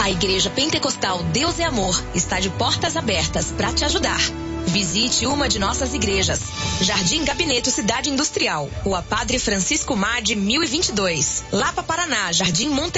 A Igreja Pentecostal Deus é Amor está de portas abertas para te ajudar. Visite uma de nossas igrejas. Jardim Gabineto, Cidade Industrial. Rua Padre Francisco Made, 1022. Lapa, Paraná, Jardim Monte